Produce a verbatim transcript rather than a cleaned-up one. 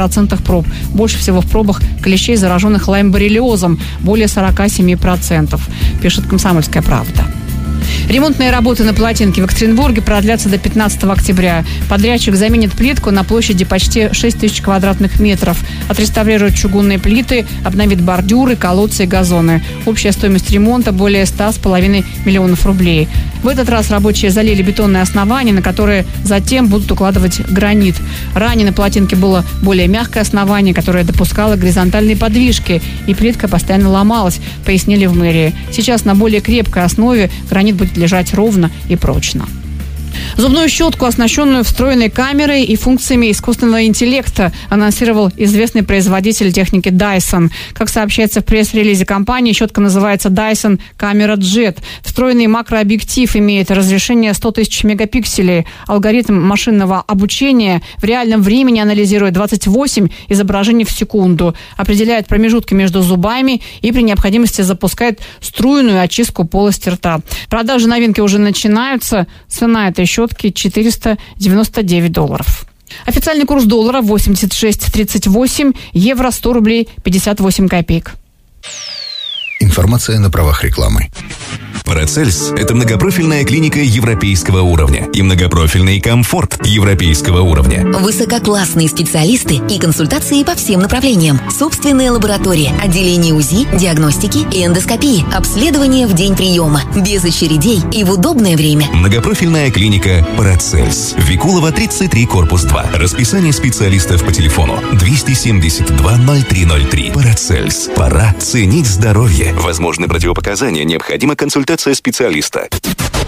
процентах проб. Больше всего в пробах клещей, зараженных лайм-боррелиозом, более сорок семь процентов, пишет «Комсомольская правда». Ремонтные работы на Плотинке в Екатеринбурге продлятся до пятнадцатого октября. Подрядчик заменит плитку на площади почти шесть тысяч квадратных метров. Отреставрирует чугунные плиты, обновит бордюры, колодцы и газоны. Общая стоимость ремонта более ста с половиной миллионов рублей. В этот раз рабочие залили бетонные основания, на которые затем будут укладывать гранит. Ранее на Плотинке было более мягкое основание, которое допускало горизонтальные подвижки, и плитка постоянно ломалась, пояснили в мэрии. Сейчас на более крепкой основе гранит будет лежать ровно и прочно. Зубную щетку, оснащенную встроенной камерой и функциями искусственного интеллекта, анонсировал известный производитель техники Dyson. Как сообщается в пресс-релизе компании, щетка называется Dyson Camera Jet. Встроенный макрообъектив имеет разрешение сто тысяч мегапикселей. Алгоритм машинного обучения в реальном времени анализирует двадцать восемь изображений в секунду, определяет промежутки между зубами и при необходимости запускает струйную очистку полости рта. Продажи новинки уже начинаются. Цена этой щетки четыреста девяносто девять долларов. Официальный курс доллара восемьдесят шесть тридцать восемь, евро сто рублей пятьдесят восемь копеек. Информация на правах рекламы. Парацельс – это многопрофильная клиника европейского уровня и многопрофильный комфорт европейского уровня. Высококлассные специалисты и консультации по всем направлениям. Собственная лаборатория, отделение УЗИ, диагностики и эндоскопии, обследование в день приема, без очередей и в удобное время. Многопрофильная клиника Парацельс. Викулова, тридцать три, корпус два. Расписание специалистов по телефону двести семьдесят два ноль три ноль три. Парацельс. Пора ценить здоровье. Возможны противопоказания, необходима консультация специалиста.